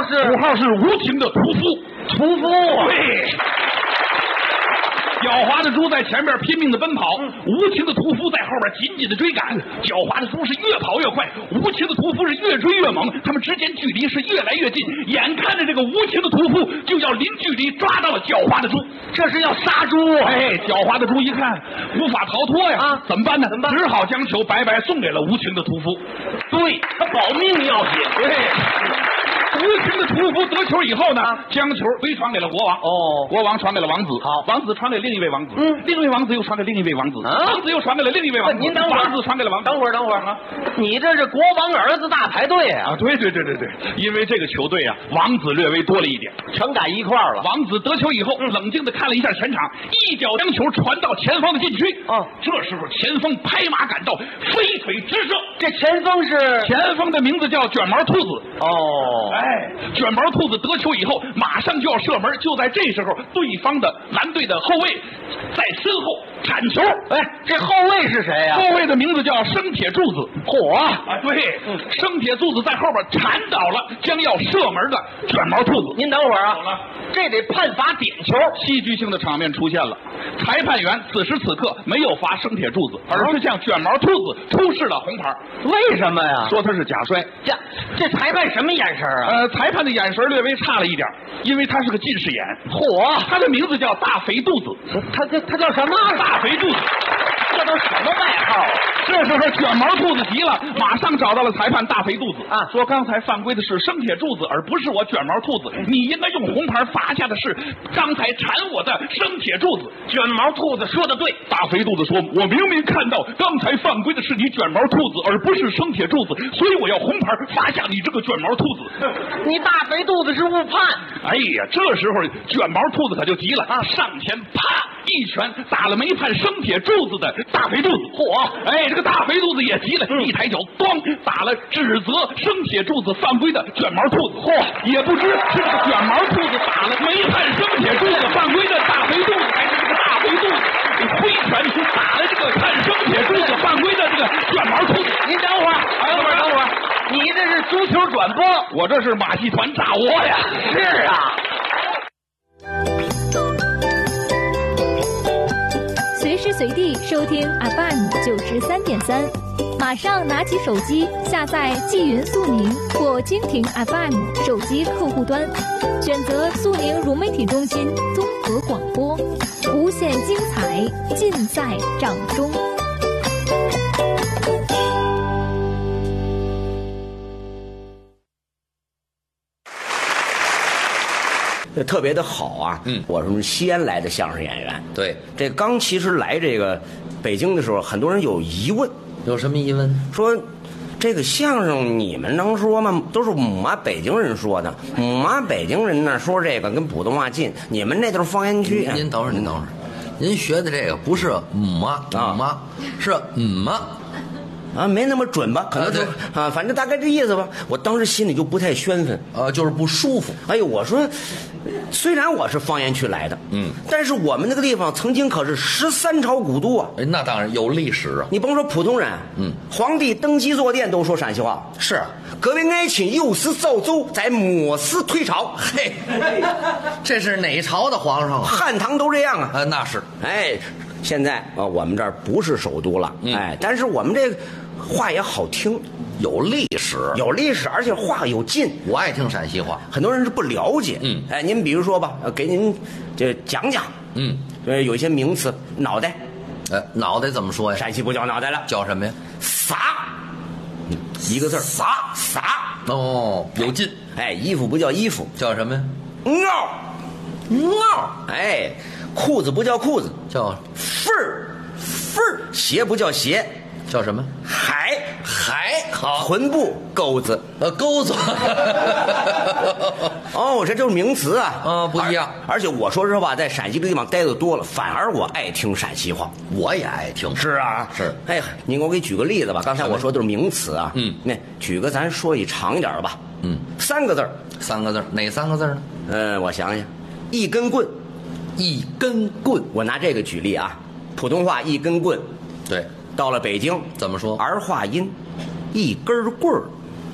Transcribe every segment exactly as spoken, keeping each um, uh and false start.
是五号是无情的屠夫。 屠夫， 对。狡猾的猪在前面拼命的奔跑，嗯、无情的屠夫在后边紧紧的追赶。狡猾的猪是越跑越快，无情的屠夫是越追越猛，他们之间距离是越来越近。眼看着这个无情的屠夫就要零距离抓到了狡猾的猪， 这是要杀猪啊！ 哎，狡猾的猪一看无法逃脱呀，啊、怎么办呢？ 怎么办？ 只好将球白白送给了无情的屠夫。 对，他保命要紧。 对。无情的屠夫得球以后呢，将球回传给了国王。 哦， 国王传给了王子。 好， 王子传给另一位王子。 嗯， 另一位王子又传给另一位王子。 啊， 王子又传给了另一位王子。 您等会儿， 王子传给了王子。 等会儿，等会儿啊！你这是国王儿子大排队啊！ 啊，对对对对对，因为这个球队啊，王子略微多了一点， 全赶一块儿了。 王子得球以后，嗯、冷静地看了一下全场，一脚将球传到前方的禁区。 啊， 这时候前锋拍马赶到，飞腿直射。 这前锋是前锋的名字叫卷毛兔子。 哦， 哎，卷毛兔子得球以后，马上就要射门，就在这时候，对方的蓝队的后卫在身后铲球。 哎，这后卫是谁呀、啊？ 后卫的名字叫生铁柱子。 嚯啊，对，嗯、生铁柱子在后边铲倒了将要射门的卷毛兔子。 您等会儿啊， 好了， 这得判罚点球。 戏剧性的场面出现了，裁判员此时此刻没有罚生铁柱子，而是向卷毛兔子出示了红牌。 为什么呀？ 说他是假摔。 这这裁判什么眼神啊？ 呃，裁判的眼神略微差了一点，因为他是个近视眼。 嚯， 他的名字叫大肥肚子。 他这他叫什么？ 大肥肚子。 这都什么外号啊？ 这时候卷毛兔子急了，马上找到了裁判大肥肚子啊， 说刚才犯规的是生铁柱子，而不是我卷毛兔子。你应该用红牌罚下的是刚才铲我的生铁柱子。 卷毛兔子说的对。 大肥肚子说，我明明看到刚才犯规的是你卷毛兔子，而不是生铁柱子，所以我要红牌罚下你这个卷毛兔子。 你大肥肚子是误判。 哎呀，这时候卷毛兔子可就急了啊，上前啪一拳打了没判生铁柱子的大肥肚子。 嚯！ 哎，这个大肥肚子也急了，嗯、一抬脚，咣打了指责生铁柱子犯规的卷毛兔子。嚯！也不知是这个卷毛兔子打了没判生铁柱子犯规的大肥肚子，还是这个大肥肚子挥拳打了这个判生铁柱子犯规的这个卷毛兔子。 您等会儿，等会儿，等会儿，你这是足球转播， 我这是马戏团炸窝呀！ 是啊。 随时随地收听 F M 九十三点三，马上拿起手机下载纪云速宁或蜻蜓 F M 手机客户端，选择速宁融媒体中心综合广播，无限精彩尽在掌中。 特别的好啊！嗯，我是西安来的相声演员。 对， 这刚其实来这个北京的时候，很多人有疑问。 有什么疑问？ 说这个相声你们能说吗？都是我们北京人说的，我们北京人呢说这个跟普通话近，你们那都是方言区。 您您等会儿，您等会儿，您学的这个不是嗯吗啊吗，是嗯吗。 啊，没那么准吧？可能就啊，反正大概这意思吧。我当时心里就不太宣愤， 呃，就是不舒服。 哎呦，我说，虽然我是方言区来的，嗯，但是我们那个地方曾经可是十三朝古都啊。 那当然有历史啊。 你甭说普通人，嗯，皇帝登基坐殿都说陕西话。 是， 各位爱卿，有司造奏，在末司退朝。 嘿，这是哪朝的皇上啊？ 汉唐都这样啊。 呃，那是。 哎，现在啊，我们这儿不是首都了，嗯、哎，但是我们这个话也好听， 有历史， 有历史，而且话有劲。 我爱听陕西话， 很多人是不了解。嗯，哎，您比如说吧，给您这讲讲。嗯，呃，有一些名词，脑袋， 呃，脑袋怎么说呀？ 陕西不叫脑袋了， 叫什么呀？ 撒，一个字撒撒。 哦，有劲。 哎，衣服不叫衣服， 叫什么呀？ 袄，袄。哎，裤子不叫裤子， 叫份儿，份儿。鞋不叫鞋。 叫什么？ 海海好， 臀部钩子， 呃，钩子。 哦，这就是名词啊， 啊、呃，不一样。 而且我说实话，在陕西这个地方待的多了，反而我爱听陕西话。 我也爱听。 是啊， 是。 哎，您给我给举个例子吧。刚才我说都是名词啊， 嗯， 那举个咱说一长一点的吧，嗯，三个字儿， 三个字儿，哪三个字呢？ 呃，我想想，一根棍， 一根棍。 我拿这个举例啊，普通话一根棍， 对。 到了北京怎么说？ 儿化音，一根棍儿。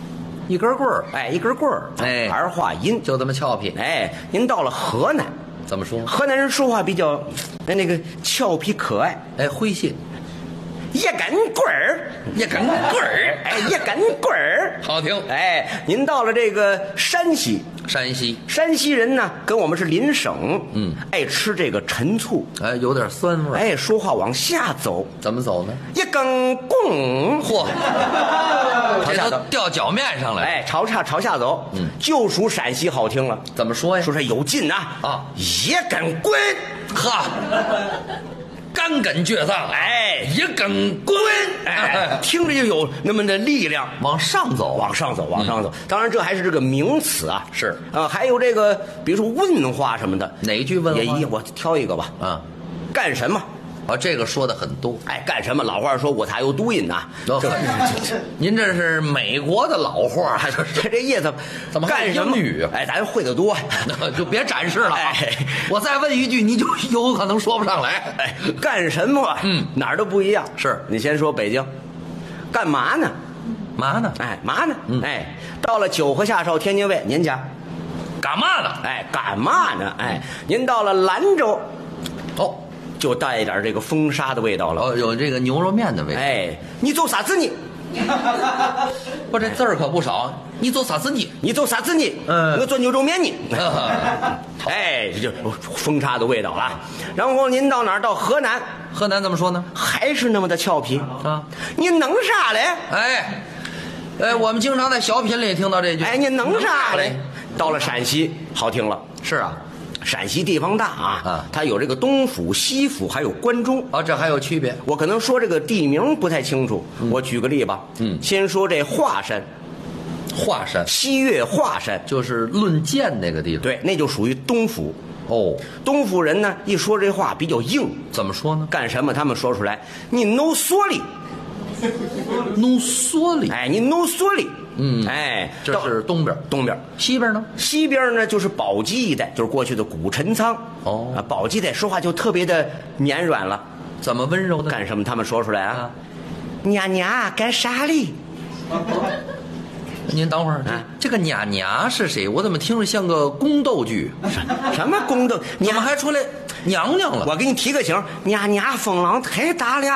一根棍儿， 哎，一根棍儿， 哎儿化音， 就这么俏皮。 哎，您到了河南， 怎么说？ 河南人说话比较，哎，那个俏皮可爱， 哎，诙谐， 一根棍儿， 一根棍儿， 哎，一根棍儿， 好听。 哎，您到了这个山西， 山西， 山西人呢跟我们是邻省， 嗯， 爱吃这个陈醋， 哎，有点酸味儿。 哎，说话往下走， 怎么走呢？ 一根棍， 嚯， 朝下走这都掉脚面上来。 哎，朝下朝下走， 嗯， 就属陕西好听了。 怎么说呀？ 说是有劲啊啊， 一根棍， 哈，干根倔丧， 哎， 一根棍， 哎，听着就有那么的力量。 往上走， 往上走，往上走。当然，这还是这个名词啊， 是啊，还有这个，比如说问话什么的， 哪句问话也一，我挑一个吧。 啊， 干什么？ 哦，这个说的很多。 哎，干什么？老话说我才有读音呐。 哦这您这是美国的老话， 这这意思怎么还干什么？ 英语啊哎，咱会的多， 就别展示了啊！ 哎我再问一句，你就有可能说不上来。 哎，干什么？ 嗯， 哪儿都不一样。 是你先说北京，干嘛呢？ 嘛呢？ 哎，嘛呢？ 嗯哎，到了九河下梢天津卫，您家干嘛呢？ 哎，干嘛呢？哎，您到了兰州， 哦就带一点这个风沙的味道了。 哦，有这个牛肉面的味道。 哎，你做啥子呢？ 我这字儿可不少。你做啥子呢？ 你做啥子呢？ 嗯我做牛肉面呢。哎，这就风沙的味道了。然后您到哪儿？到河南， 河南怎么说呢？ 还是那么的俏皮啊！ 你弄啥嘞？ 哎，哎，我们经常在小品里听到这句。 哎，你弄啥嘞？到了陕西，好听了。 是啊， 陕西地方大啊， 啊它有这个东府、西府，还有关中。 哦，这还有区别。 我可能说这个地名不太清楚，我举个例吧。 嗯先说这华山， 华山西岳华山， 就是论剑那个地方。 对，那就属于东府。 哦， 东府人呢，一说这话比较硬， 怎么说呢？ 干什么他们说出来，你弄缩里， 弄缩里。 哎，你弄缩里， 嗯哎， 这到是东边， 东边。 西边呢？ 西边呢，就是宝鸡一带，就是过去的古陈仓。 哦啊，宝鸡带说话就特别的绵软了。 怎么温柔呢？ 干什么？他们说出来啊啊， 娘娘干啥哩？ 您等会儿，这啊这个娘娘是谁？我怎么听着像个宫斗剧？ 什么宫斗？ 怎么娘， 还出来娘娘了？ 我给你提个醒，娘娘风浪太大了。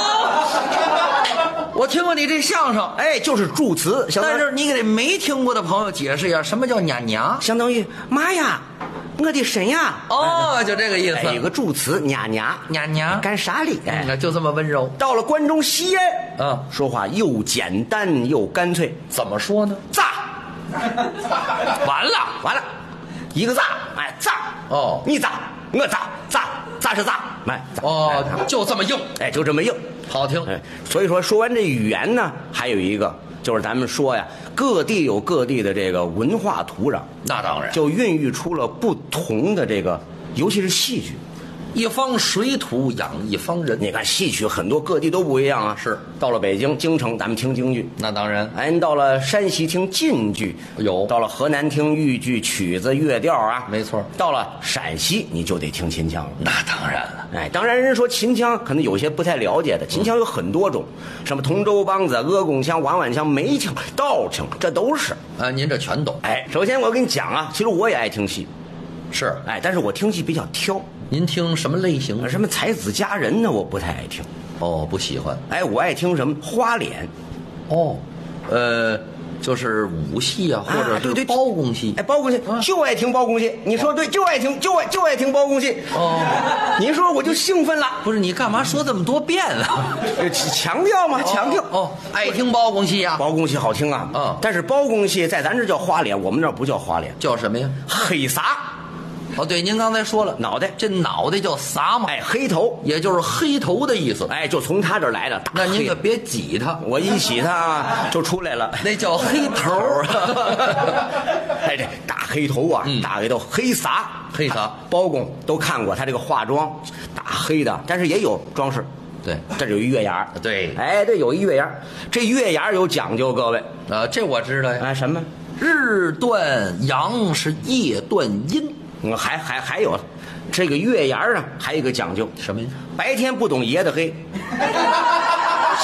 哦，我听过你这相声， 哎，就是助词，相当但是你给没听过的朋友解释一下，什么叫娘娘？ 相当于妈呀，我的神呀！ 哦，就这个意思。 哎，有个助词，娘娘， 娘娘， 干啥哩？哎， 嗯，就这么温柔。 到了关中西安， 嗯说话又简单又干脆， 怎么说呢？ 炸， 完了， 完了，一个炸，哎，炸， 哦你炸，我炸，炸，炸是炸，哎，炸哦， 哎就这么硬， 哎，就这么硬， 好听。 哎，所以说说完这语言呢，还有一个就是咱们说呀，各地有各地的这个文化土壤， 那当然， 就孕育出了不同的这个，尤其是戏剧。 一方水土养一方人。 你看戏曲很多各地都不一样啊， 是到了北京京城咱们听京剧， 那当然， 哎，您到了山西听晋剧， 有到了河南听豫剧、曲子、乐调啊， 没错到了陕西你就得听秦腔了。 那当然了。 哎，当然人说秦腔可能有些不太了解的，秦腔有很多种，什么同州梆子、阿公腔、碗碗腔、梅腔、道腔，这都是。 啊，您这全懂。 哎，首先我跟你讲啊，其实我也爱听戏， 是， 哎，但是我听戏比较挑， 您听什么类型？ 什么才子佳人呢，我不太爱听。 哦，不喜欢。 哎，我爱听什么花脸， 哦，呃，就是武戏啊，或者是啊对对包公戏。 哎，包公戏、 啊就爱听包公戏，你说对，就爱听，就爱就爱听包公戏。 哦， 你说我就兴奋了， 不是你干嘛说这么多遍啊？ 呃强调嘛，强调。 哦，爱听包公戏呀、 包公戏好听啊， 嗯但是包公戏在咱这叫花脸，我们那儿不叫花脸， 叫什么呀？ 黑撒， 哦，对，您刚才说了， 脑袋， 这脑袋叫撒嘛， 哎，黑头， 也就是黑头的意思。 哎，就从他这儿来的。大黑那您可别挤他， 我一洗他就出来了， 那叫黑头哎，这大黑头啊， 嗯大黑头，黑撒， 黑撒包公都看过他这个化妆，大黑的，但是也有装饰。 对， 这有一月牙儿， 对哎，这有一月牙儿，这月牙儿有讲究，各位， 啊，这我知道呀。 哎，什么？ 日断阳是夜断阴， 嗯，还还还有，这个月牙儿啊，还有一个讲究， 什么呀？ 白天不懂爷的黑，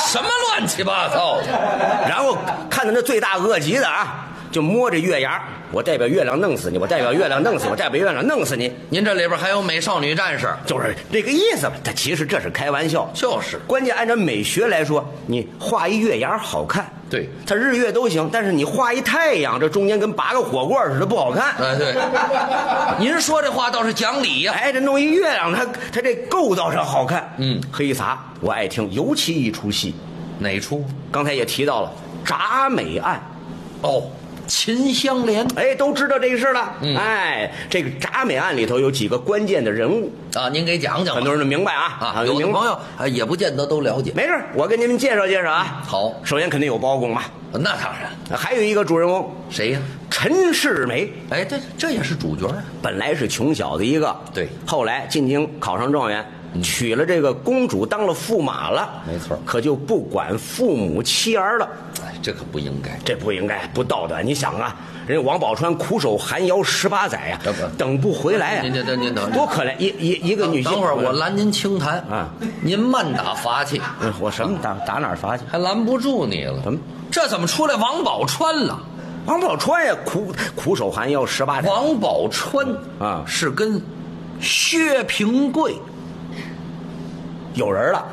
什么乱七八糟的？ 然后看到那罪大恶极的啊，就摸着月牙，我代表月亮弄死你，我代表月亮弄死你，我代表月亮弄死你。 您这里边还有美少女战士， 就是这个意思吧。他其实这是开玩笑， 就是关键按照美学来说，你画一月牙好看， 对， 它日月都行，但是你画一太阳，这中间跟拔个火罐似的不好看。 哎，对，您说这话倒是讲理呀、啊。 哎，这弄一月亮，它它这构造上好看。 嗯， 黑撒我爱听，尤其一出戏， 哪出？ 刚才也提到了铡美案。 哦。秦香莲， 哎，都知道这个事了。 嗯、 哎，这个铡美案里头有几个关键的人物啊，您给讲讲。 很多人都明白啊啊，有的朋友啊也不见得都了解。 没事，我跟你们介绍介绍啊。 好， 首先肯定有包公嘛， 那当然。 还有一个主人公， 谁呀？ 陈世美。 哎，这这也是主角啊。 本来是穷小子一个， 对， 后来进京考上状元。娶了这个公主当了驸马了， 没错， 可就不管父母妻儿了。 哎，这可不应该， 这不应该，不道德。你想啊，人家王宝钏苦守寒窑十八载呀、啊，等不回来呀、啊。 您您您等， 多可怜！一一一个女性。 等会儿我拦您清谈啊， 您慢打法器。 嗯，我什么打打哪儿法器？ 还拦不住你了？ 怎么？ 这怎么出来王宝钏了？ 王宝钏呀，苦苦守寒窑十八载。 王宝钏啊， 是跟薛平贵。 有人了，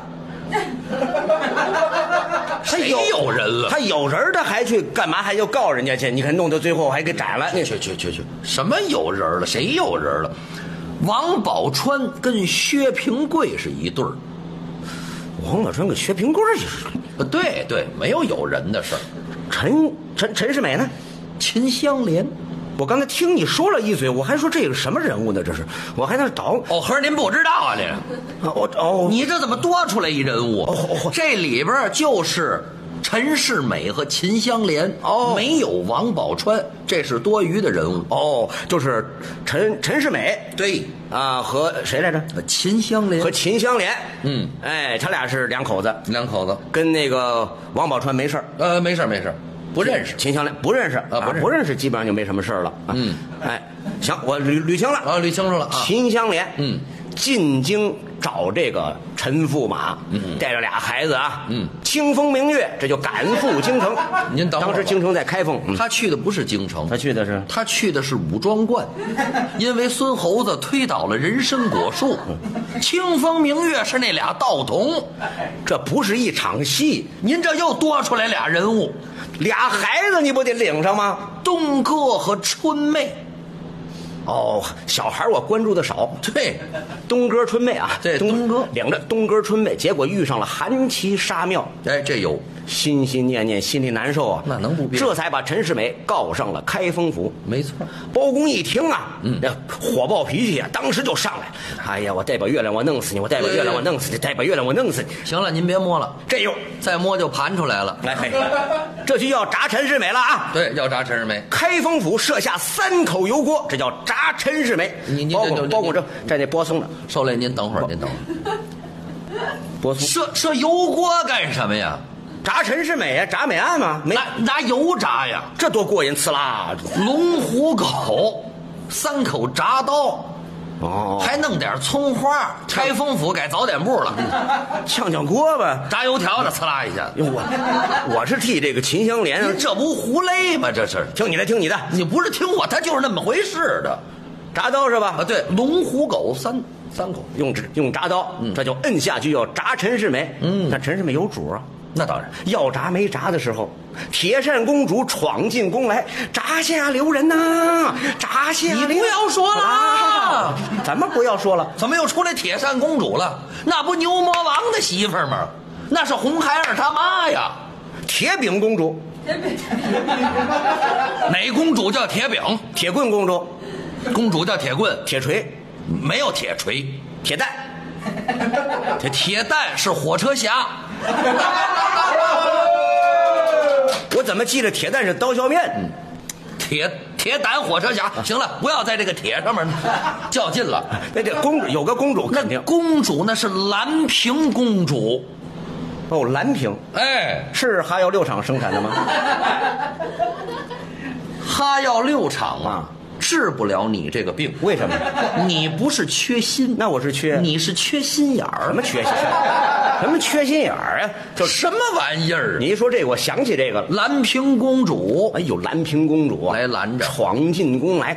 谁有人了？ 他有人的还去干嘛？还要告人家去？你看弄到最后还给斩了。 去去去去，什么有人了？谁有人了？王宝钏跟薛平贵是一对儿。 王宝钏跟薛平贵也是。 对对，没有有人的事儿。 陈陈陈世美呢？ 秦香莲。 我刚才听你说了一嘴，我还说这个什么人物呢？这是，我还在那倒。 哦，合着您不知道啊？这， 我哦， 你这怎么多出来一人物？ 哦哦、 这里边就是陈世美和秦香莲， 哦， 没有王宝钏，这是多余的人物。 哦，就是陈陈世美， 对啊，和谁来着？ 秦香莲和秦香莲。 嗯， 哎，他俩是两口子， 两口子， 跟那个王宝钏没事呃，没事没事。不认识秦香莲，不认识啊，不认识， 不认识，基本上就没什么事了。啊、 嗯， 哎，行，我捋捋清了啊，捋清楚了啊。 秦香莲， 嗯， 进京找这个陈驸马， 嗯， 带着俩孩子啊， 嗯， 清风明月，这就赶赴京城。 您等会儿， 当时京城在开封， 嗯、他去的不是京城， 他去的是他去的是武庄观，因为孙猴子推倒了人参果树，清风明月是那俩道童， 这不是一场戏， 您这又多出来俩人物。 俩孩子你不得领上吗？ 东哥和春妹。 哦，小孩我关注的少。 对， 东哥春妹啊， 对，东哥领着东哥春妹，结果遇上了韩琦杀庙。 哎，这有心心念念，心里难受啊。 那能不变？ 这才把陈世美告上了开封府。 没错， 包公一听啊， 嗯， 那火爆脾气啊，当时就上来。哎呀，我代表月亮，我弄死你！我代表月亮，我弄死你！代表月亮，我弄死你！ 行了，您别摸了， 这又再摸就盘出来了。 来，嘿，这就要铡陈世美了啊！ 对，要铡陈世美。 开封府设下三口油锅，这叫铡陈世美。 你你包公，包公这在那播送呢。 受累，您等会儿，您等会儿。 播送设设油锅干什么呀？ 铡陈世美呀，铡美案嘛，没拿拿油炸呀， 这多过瘾！呲啦， 龙虎狗，三口铡刀， 哦， 还弄点葱花。开封府改早点部了， 炝炝锅吧， 炸油条的，呲啦一下。 我我是替这个秦香莲， 您这不胡勒吗？这是听你的，听你的， 你不是听我，他就是那么回事的。 铡刀是吧？ 啊，对，龙虎狗三三口， 用用铡刀， 嗯， 这就摁下去要铡陈世美。 嗯， 但陈世美有主啊。 那当然， 要铡没铡的时候，铁扇公主闯进宫来，铡下留人呐！铡下留人， 你不要说了， 啊，怎么不要说了？ 怎么又出来铁扇公主了？那不牛魔王的媳妇儿吗？那是红孩儿他妈呀！ 铁饼公主， 哪公主叫铁饼？ 铁棍公主， 公主叫铁棍， 铁锤没有铁锤， 铁蛋， 这铁蛋是火车侠。 我怎么记着铁蛋是刀削面？ 嗯，铁铁胆火车侠。行了，不要在这个铁上面较劲了。 那这公主有个公主肯定， 公主那是兰平公主。 哦，兰平， 哎， 是哈药六厂生产的吗？ 哈药六厂啊， 治不了你这个病。 为什么？ 你不是缺心， 那我是缺， 你是缺心眼儿。 什么缺心？什么缺心眼儿啊？ 就什么玩意儿？ 你一说这个，我想起这个了。 兰平公主， 哎呦，兰平公主来拦着， 闯进宫来。